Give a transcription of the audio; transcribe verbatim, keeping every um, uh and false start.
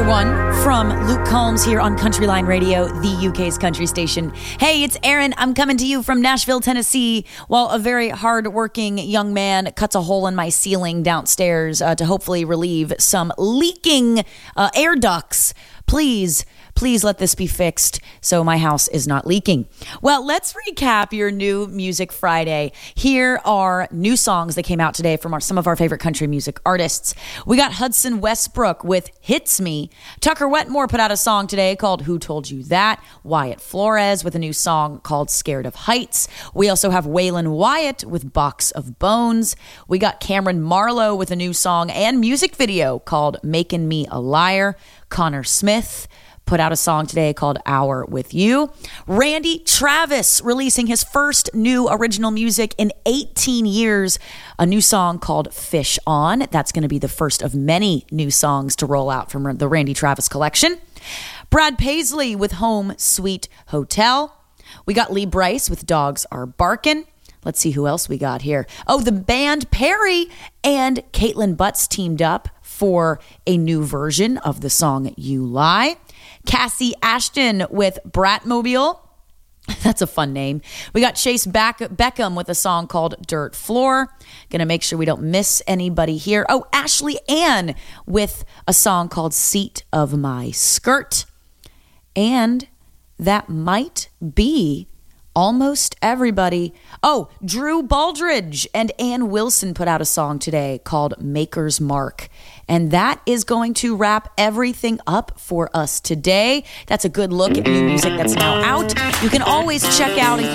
one from Luke Combs here on Countryline Radio, the U K's country station. Hey, it's Aaron. I'm coming to you from Nashville, Tennessee, while a very hard-working young man cuts a hole in my ceiling downstairs uh, to hopefully relieve some leaking uh, air ducts. Please, please let this be fixed so my house is not leaking. Well, let's recap your new Music Friday. Here are new songs that came out today from our, some of our favorite country music artists. We got Hudson Westbrook with Hits Me. Tucker Wetmore put out a song today called Who Told You That? Wyatt Flores with a new song called Scared of Heights. We also have Waylon Wyatt with Box of Bones. We got Cameron Marlowe with a new song and music video called Making Me a Liar. Connor Smith put out a song today called Hour with You. Randy Travis releasing his first new original music in eighteen years, a new song called Fish On. That's going to be the first of many new songs to roll out from the Randy Travis collection. Brad Paisley with Home Sweet Hotel. We got Lee Brice with Dogs Are Barkin'. Let's see who else we got here. Oh, the band Perry and Caitlin Butts teamed up for a new version of the song You Lie. Cassie Ashton with Bratmobile. That's a fun name. We got Chase Back- Beckham with a song called Dirt Floor. Gonna make sure we don't miss anybody here. Oh, Ashley Ann with a song called Seat of My Skirt. And that might be almost everybody. Oh, Drew Baldridge and Ann Wilson put out a song today called Maker's Mark. And that is going to wrap everything up for us today. That's a good look at new music that's now out. You can always check out and